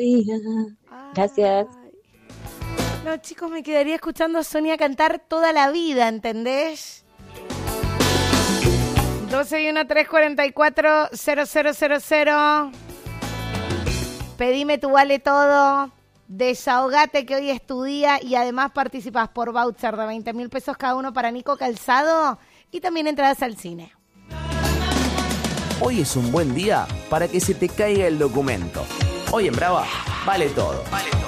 Gracias. No, chicos, me quedaría escuchando a Sonia cantar toda la vida, ¿entendés? 12-1-344-0000. Pedime tu vale todo. Desahogate que hoy es tu día y además participás por voucher de 20.000 pesos cada uno para Nico Calzado y también entradas al cine. Hoy es un buen día para que se te caiga el documento. Hoy en Brava vale todo.